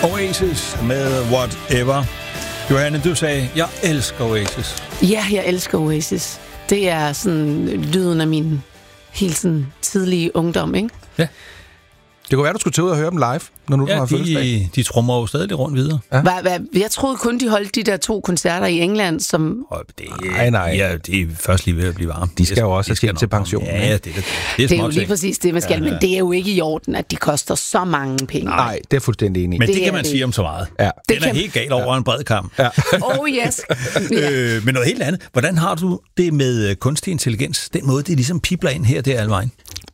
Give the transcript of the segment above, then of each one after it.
Oasis med Whatever. Johanne, du sagde, jeg elsker Oasis. Ja, jeg elsker Oasis. Det er sådan lyden af min helt sådan tidlige ungdom, ikke? Ja. Det kunne være, du skulle tage ud og høre dem live, når nu du har fødselsdag. De trummer jo stadig rundt videre. Ja. Jeg troede kun, de holdt de der 2 koncerter i England, som... Nej. Ja, det er først lige ved at blive varme. De skal jo også have til pension. Ja, det er jo lige præcis det, man skal. Men det er jo ikke i orden, at de koster så mange penge. Nej, det er fuldstændig enig. Men det kan man sige om så meget. Ja. Den er helt galt over en bred kamp. Ja. Oh yes. Men noget helt andet. Hvordan har du det med kunstig intelligens? Den måde, det ligesom pibler ind her, det er alvejen.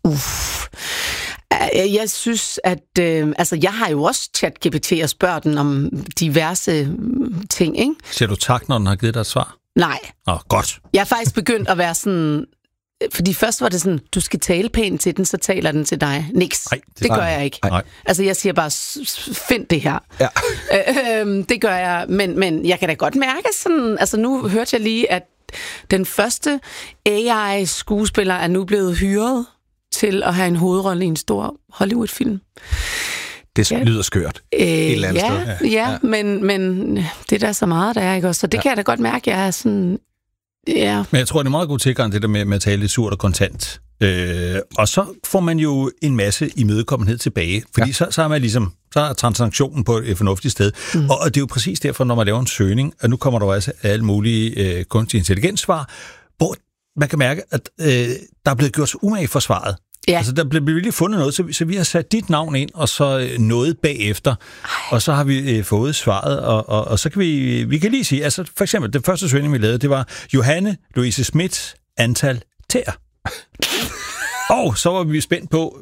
Jeg synes, at... jeg har jo også ChatGPT og spørger den om diverse ting, ikke? Siger du tak, når den har givet dig et svar? Nej. Godt. Jeg er faktisk begyndt at være sådan... Fordi først var det sådan, du skal tale pænt til den, så taler den til dig. Niks. Nej, det gør jeg ikke. Nej. Altså, jeg siger bare, find det her. Ja. Det gør jeg, men jeg kan da godt mærke sådan... Altså, nu hørte jeg lige, at den første AI-skuespiller er nu blevet hyret til at have en hovedrolle i en stor Hollywood-film. Det lyder skørt. Et eller andet sted. Ja, men det er da så meget, der er, ikke også? Så det kan jeg da godt mærke, jeg er sådan... Ja. Men jeg tror, det er meget god tilgang, det der med at tale lidt surt og kontant. Og så får man jo en masse imødekommenhed tilbage, fordi så er man ligesom... Så er transaktionen på et fornuftigt sted. Og det er jo præcis derfor, når man laver en søgning, og nu kommer der også alle mulige kunstig intelligenssvar, hvor man kan mærke, at der er blevet gjort så umage for svaret. Ja. Altså, der blev virkelig fundet noget, så vi har sat dit navn ind, og så noget bagefter, og så har vi fået svaret, og så kan vi kan lige sige, altså for eksempel, det første søgning, vi lavede, det var Johanne Louise Smith, antal tæer. Og så var vi spændt på,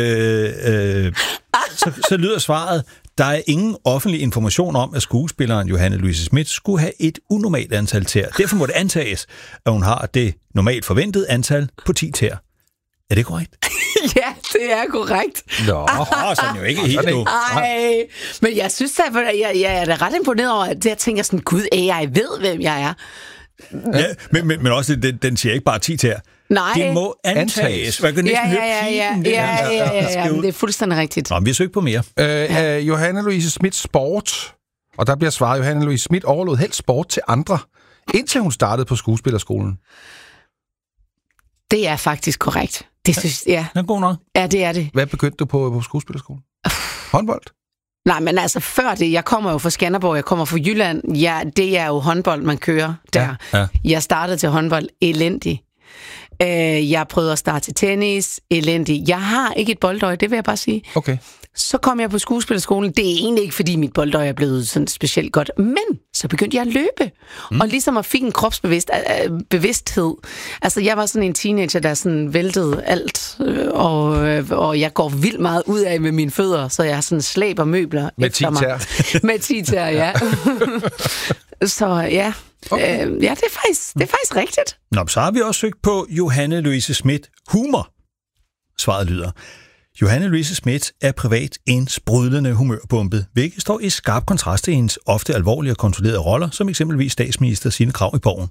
så lyder svaret, der er ingen offentlig information om, at skuespilleren Johanne Louise Smith skulle have et unormalt antal tæer. Derfor må det antages, at hun har det normalt forventede antal på 10 tæer. Er det korrekt? Ja, det er korrekt. Nå, så er jo ikke helt nu. Ej, men jeg synes, at jeg er da ret imponeret over, at jeg tænker sådan, gud, AI ved, hvem jeg er. Ja, men også, den siger ikke bare 10 tæer. Nej. Det må antages. Man kan næsten ja, det er fuldstændig rigtigt. Nå, vi har søgt på mere. Johanne Louise Smith sport, og der bliver svaret, Johanne Louise Smith overlod helt sport til andre, indtil hun startede på skuespillerskolen. Det er faktisk korrekt. Det synes jeg. Det er god nok. Ja, det er det. Hvad begyndte du på skuespillerskolen? Håndbold? Nej, men altså før det, jeg kommer jo fra Skanderborg, jeg kommer fra Jylland. Ja, det er jo håndbold, man kører der. Ja. Jeg startede til håndbold elendig. Jeg prøvede at starte til tennis elendig. Jeg har ikke et boldøje, det vil jeg bare sige. Okay. Så kom jeg på skuespillerskolen. Det er egentlig ikke, fordi mit boldøje er blevet sådan specielt godt. Men så begyndte jeg at løbe. Og ligesom at fik en kropsbevidsthed. Altså, jeg var sådan en teenager, der sådan væltede alt. Og jeg går vildt meget ud af med mine fødder, så jeg sådan slæber møbler med efter mig. Med 10 tæer, ja. Så ja. Okay. Ja, det er faktisk rigtigt. Nå, så har vi også søgt på Johanne Louise Smith humor. Svaret lyder: Johanne Louise Smith er privat en sprudlende humørbombe, hvilket står i skarp kontrast til hendes ofte alvorlige og kontrollerede roller, som eksempelvis statsminister Signe Krag i Borgen.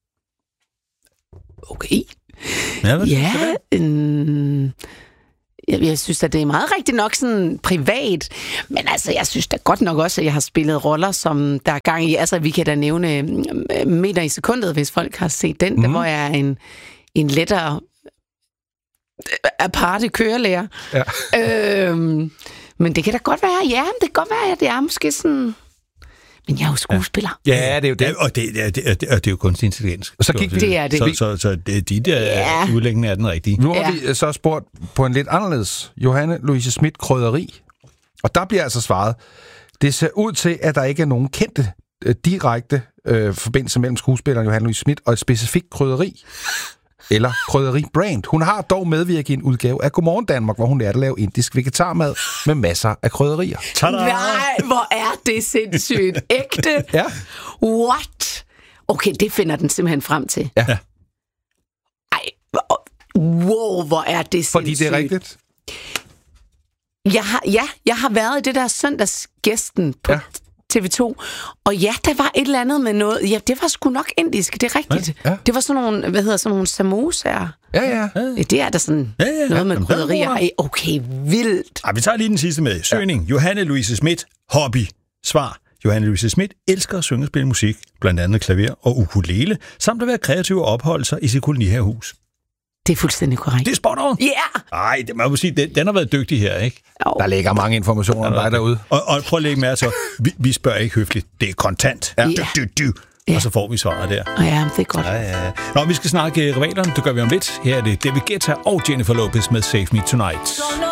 Okay. Jeg synes, at det er meget rigtigt nok sådan privat, men altså, jeg synes da godt nok også, at jeg har spillet roller, som der er gang i. Altså, vi kan da nævne Meter i sekundet, hvis folk har set den, der, hvor jeg er en lettere aparte kørelærer. Ja. Men det kan da godt være, det kan godt være, at det er måske sådan... Men jeg er jo skuespiller. Ja, det er jo det. Og det er jo kunstig intelligens. Så gik det er det. Så de der udlæggende er den rigtige. Nu har vi så spurgt på en lidt anderledes Johanne Louise Smith krydderi. Og der bliver altså svaret, det ser ud til, at der ikke er nogen kendte direkte forbindelse mellem skuespilleren Johanne Louise Smith og et specifikt krydderi. Eller krydderi-brand. Hun har dog medvirket i en udgave af Godmorgen Danmark, hvor hun lærte at lave indisk vegetarmad med masser af krydderier. Tada! Nej, hvor er det sindssygt ægte. Ja. What? Okay, det finder den simpelthen frem til. Ja. Ej, wow, hvor er det sindssygt. Fordi det er rigtigt. Jeg har været i det der søndagsgæsten på TV2. Og ja, der var et eller andet med noget. Ja, det var sgu nok indisk, det er rigtigt. Ja. Det var sådan nogle samosaer. Ja. Det er der sådan noget med krydderier. Ej, okay, vildt. Vi tager lige den sidste med. Søgning. Johanne Louise Schmidt. Hobby. Svar. Johanne Louise Schmidt elsker at synge og spille musik, blandt andet klaver og ukulele, samt at være kreativ og opholde sig i sit kolonihavehus. Det er fuldstændig korrekt. Det er spot on. Ja! Yeah. Ej, det må jeg sige, den har været dygtig her, ikke? Der ligger mange informationer om dig derude. Og prøv at lægge mærke til, vi spørger ikke høfligt. Det er kontant. Ja. Og så får vi svaret der. Ja, det er godt. Ja. Nå, vi skal snakke rivalerne. Det gør vi om lidt. Her er det David Guetta og Jennifer Lopez med Save Me Tonight.